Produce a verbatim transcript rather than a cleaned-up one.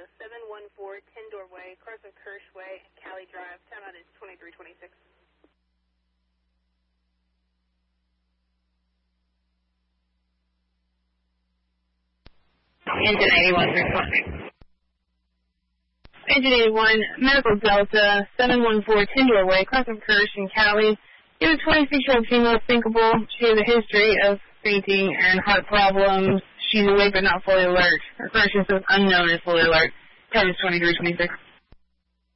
Delta, seven one four, ten Doorway, Carson Kirsch Way, Cali Drive. Timeout is twenty-three twenty-six. Engine eighty-one, responding. Engine eighty-one, Medical Delta, seven one four, ten Doorway, Carson Kirsch in Cali. You have a twenty-six-year-old female thinkable. She has a history of fainting and heart problems. She's awake but not fully alert. Her correction says unknown is fully alert. Time is twenty-three twenty-six.